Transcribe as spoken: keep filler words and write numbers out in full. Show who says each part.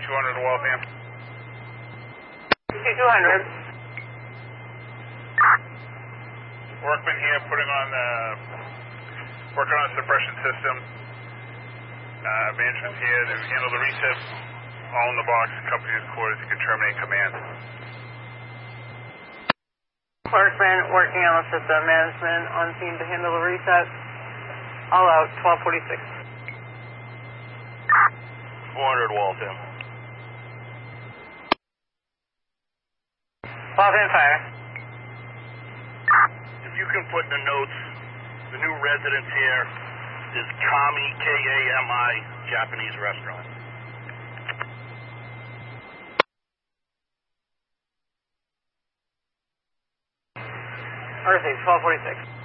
Speaker 1: two hundred to Waltham.
Speaker 2: two hundred.
Speaker 1: Workman here putting on the, working on the suppression system. Uh, management's here to handle the reset. All in the box, company is quarters, you can terminate command.
Speaker 2: Workman working on the system. Management on scene to handle the reset. All out, twelve forty-six.
Speaker 3: four hundred Waltham.
Speaker 2: Waltham fire.
Speaker 3: If you can put in the notes, the new residence here is Kami, K A M I, Japanese restaurant.
Speaker 2: Earthy, twelve forty-six.